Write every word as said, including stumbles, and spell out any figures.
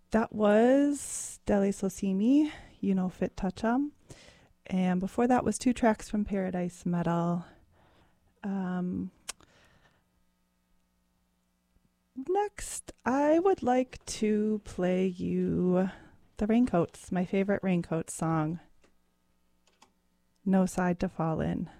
That was Dele Sosimi, You Know Fit Touch'em. And before that was two tracks from Paradise Metal. Um, next, I would like to play you The Raincoats, my favorite Raincoats song, No Side to Fall In.